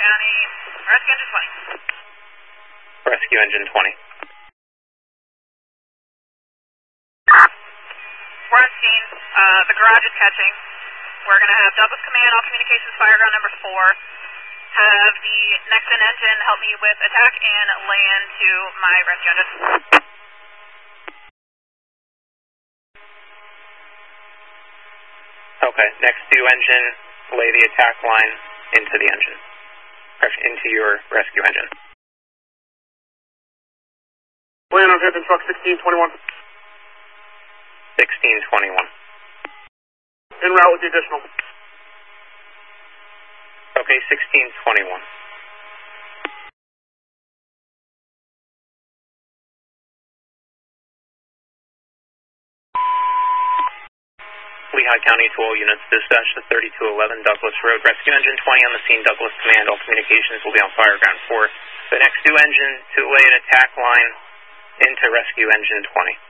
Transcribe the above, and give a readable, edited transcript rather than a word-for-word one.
County, Rescue Engine 20. Rescue Engine 20. We're on scene. The garage is catching. We're going to have Douglas Command, all communications, fireground number 4. Have the Nexon engine help me with attack and land to my rescue engine. Okay, next to engine, lay the attack line into the engine, into your rescue engine. Land on Hampton Truck 1621. 1621. En route with the additional. Okay, 1621. Lehigh County to all units, dispatch to 3211 Douglas Road, Rescue Engine 20 on the scene, Douglas Command, all communications will be on fireground 4. The next 2 engine to lay an attack line into Rescue Engine 20.